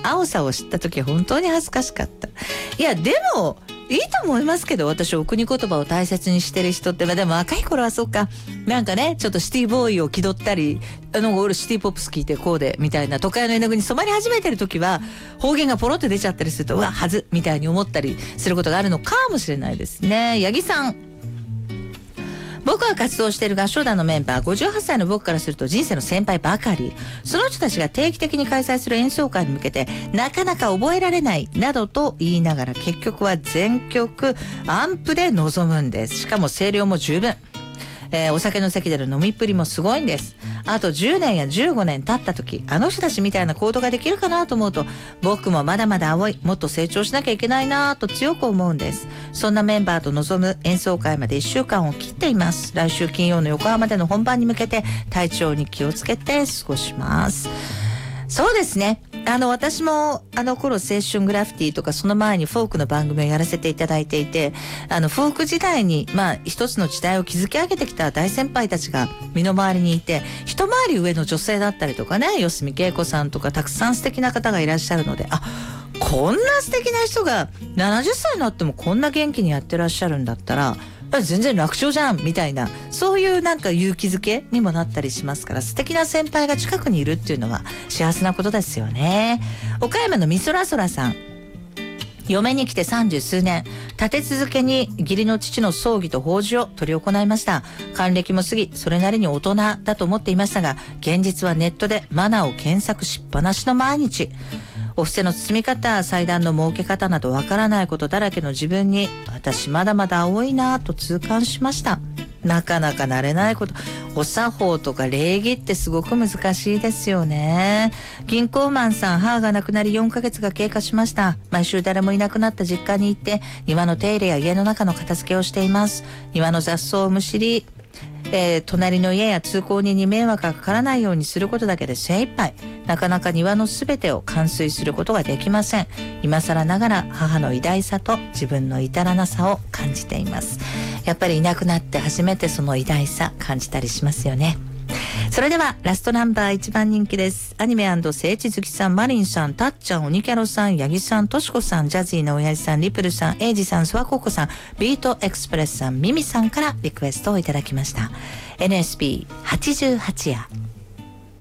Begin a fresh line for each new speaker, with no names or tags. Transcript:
青さを知った時本当に恥ずかしかった。いやでもいいと思いますけど、私お国言葉を大切にしてる人って、でも若い頃はそうか、なんかねちょっとシティボーイを気取ったり、俺シティポップス聞いてこうでみたいな都会の絵の具に染まり始めてる時は方言がポロって出ちゃったりすると、うわはずみたいに思ったりすることがあるのかもしれないですね。八木さん、僕が活動している合唱団のメンバー、58歳の僕からすると人生の先輩ばかり。その人たちが定期的に開催する演奏会に向けてなかなか覚えられないなどと言いながら、結局は全曲アンプで臨むんです。しかも声量も十分。お酒の席での飲みっぷりもすごいんです。あと10年や15年経った時、あの人たちみたいな行動ができるかなと思うと、僕もまだまだ青い、もっと成長しなきゃいけないなと強く思うんです。そんなメンバーと臨む演奏会まで1週間を切っています。来週金曜の横浜での本番に向けて体調に気をつけて過ごします。そうですね。私も頃青春グラフィティとかその前にフォークの番組をやらせていただいていて、フォーク時代に一つの時代を築き上げてきた大先輩たちが身の回りにいて、一回り上の女性だったりとかね、四隅恵子さんとかたくさん素敵な方がいらっしゃるので、こんな素敵な人が70歳になってもこんな元気にやってらっしゃるんだったら全然楽勝じゃんみたいな、そういうなんか勇気づけにもなったりしますから、素敵な先輩が近くにいるっていうのは幸せなことですよね。岡山のみそらそらさん、嫁に来て30数年、立て続けに義理の父の葬儀と法事を執り行いました。還暦も過ぎ、それなりに大人だと思っていましたが、現実はネットでマナーを検索しっぱなしの毎日。お布施の包み方、祭壇の設け方などわからないことだらけの自分に、私まだまだ青いなぁと痛感しました。なかなか慣れないこと、お作法とか礼儀ってすごく難しいですよね。銀行マンさん、母が亡くなり4ヶ月が経過しました。毎週誰もいなくなった実家に行って庭の手入れや家の中の片付けをしています。庭の雑草をむしり、隣の家や通行人に迷惑がかからないようにすることだけで精一杯。なかなか庭のすべてを完遂することができません。今更ながら母の偉大さと自分の至らなさを感じています。やっぱりいなくなって初めてその偉大さ感じたりしますよね。それではラストナンバー1番人気です。アニメ&聖地好きさん、マリンさん、たっちゃん、オニキャロさん、ヤギさん、としこさん、ジャジーの親父さん、リプルさん、エイジさん、スワココさん、ビートエクスプレスさん、ミミさんからリクエストをいただきました。NSB88夜。